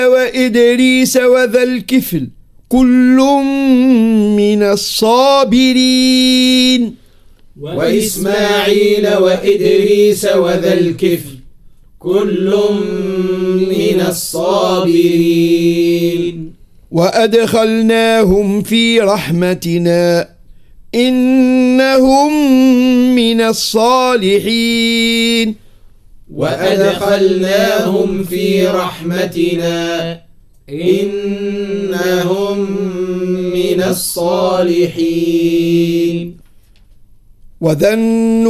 وإدريس وذا الكفل كل من الصابرين وإسماعيل وإدريس وذا الكفل كل من الصابرين وأدخلناهم في رحمتنا إنهم من الصالحين وأدخلناهم في رحمتنا إنهم من الصالحين وذا